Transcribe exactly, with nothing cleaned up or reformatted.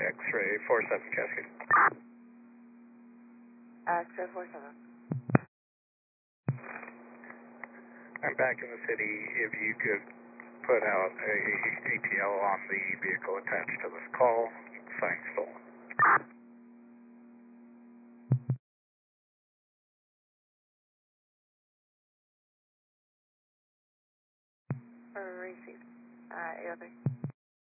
X-ray four seven Cascade. X-ray four seven. I'm back in the city. If you could put out a A T L on the vehicle attached to this call, sign stolen. Received. Uh, A O three.